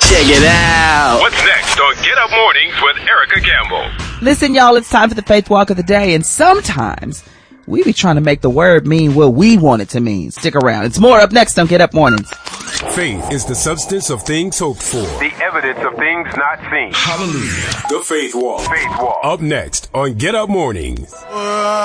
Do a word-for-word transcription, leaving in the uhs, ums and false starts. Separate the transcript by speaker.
Speaker 1: Check it out.
Speaker 2: What's next on Get Up Mornings with Erica Campbell?
Speaker 3: Listen, y'all, it's time for the Faith Walk of the Day, and sometimes we be trying to make the word mean what we want it to mean. Stick around. It's more up next on Get Up Mornings.
Speaker 4: Faith is the substance of things hoped for,
Speaker 2: The evidence of things not seen.
Speaker 4: hallelujah, the Faith Walk.
Speaker 2: Faith Walk.
Speaker 4: Up next on Get Up Mornings.